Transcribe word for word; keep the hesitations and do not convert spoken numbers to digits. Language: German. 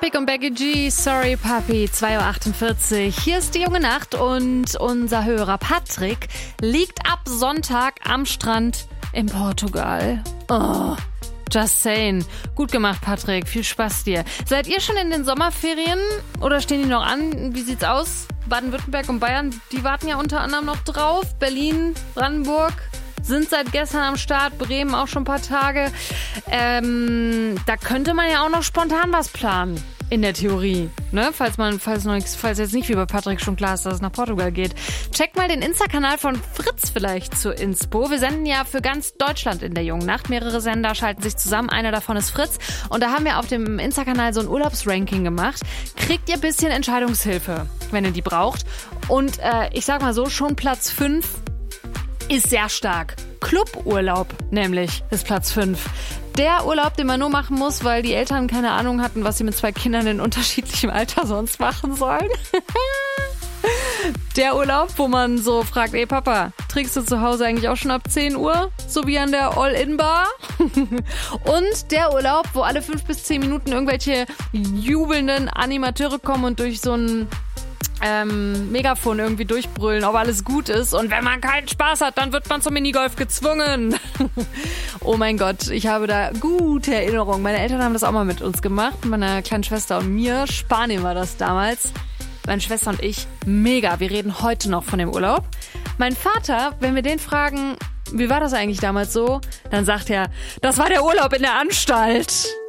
Topic und Becky G, Sorry Papi, zwei Uhr achtundvierzig. Hier ist die junge Nacht und unser Hörer Patrick liegt ab Sonntag am Strand in Portugal. Oh, just saying. Gut gemacht, Patrick. Viel Spaß dir. Seid ihr schon in den Sommerferien oder stehen die noch an? Wie sieht's aus? Baden-Württemberg und Bayern, die warten ja unter anderem noch drauf. Berlin, Brandenburg sind seit gestern am Start, Bremen auch schon ein paar Tage. Ähm, da könnte man ja auch noch spontan was planen. In der Theorie, ne? Falls man, falls noch nichts, falls jetzt nicht wie bei Patrick schon klar ist, dass es nach Portugal geht. Checkt mal den Insta-Kanal von Fritz vielleicht zur Inspo. Wir senden ja für ganz Deutschland in der jungen Nacht. Mehrere Sender schalten sich zusammen. Einer davon ist Fritz. Und da haben wir auf dem Insta-Kanal so ein Urlaubsranking gemacht. Kriegt ihr ein bisschen Entscheidungshilfe, wenn ihr die braucht. Und äh, ich sag mal so, schon Platz fünf ist sehr stark. Cluburlaub nämlich ist Platz fünf. Der Urlaub, den man nur machen muss, weil die Eltern keine Ahnung hatten, was sie mit zwei Kindern in unterschiedlichem Alter sonst machen sollen. Der Urlaub, wo man so fragt, ey Papa, trinkst du zu Hause eigentlich auch schon ab zehn Uhr? So wie an der All-In-Bar? Und der Urlaub, wo alle fünf bis zehn Minuten irgendwelche jubelnden Animateure kommen und durch so ein Ähm, Megafon irgendwie durchbrüllen, ob alles gut ist. Und wenn man keinen Spaß hat, dann wird man zum Minigolf gezwungen. Oh mein Gott, ich habe da gute Erinnerungen. Meine Eltern haben das auch mal mit uns gemacht, mit meiner kleinen Schwester und mir. Spanien war das damals. Meine Schwester und ich, mega. Wir reden heute noch von dem Urlaub. Mein Vater, wenn wir den fragen, wie war das eigentlich damals so, dann sagt er, das war der Urlaub in der Anstalt.